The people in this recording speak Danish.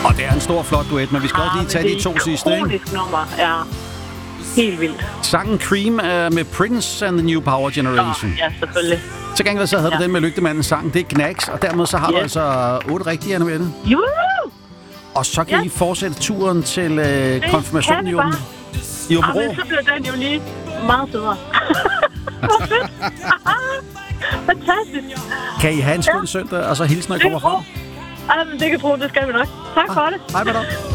Og det er en stor, flot duet, men vi skal også lige tage de to sidste, ikke? Det er et nummer, ja. Helt vildt. Sangen Cream er med Prince and the New Power Generation. Ja, selvfølgelig. Til gengæld så havde du den med Lygtemandens sang. Det er Knacks, og dermed så har du altså 8 rigtige, Anne-Mette. Jo! Og så kan I fortsætte turen til konfirmationen i Åben. I Åbenrå. Men så bliver den jo lige meget federe. Hvor fedt! Fantastisk. Kan I have en skøn søndag, og så hilsen, når I kommer frem? Men det kan tro, det skal vi nok. Tak for det. Hej med dig.